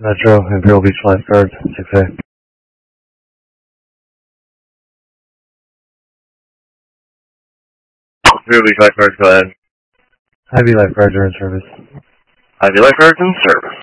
Metro, Imperial Beach Lifeguard, 6A. Imperial Beach Lifeguards, go ahead. Ivy Lifeguards are in service. Ivy Lifeguards in service.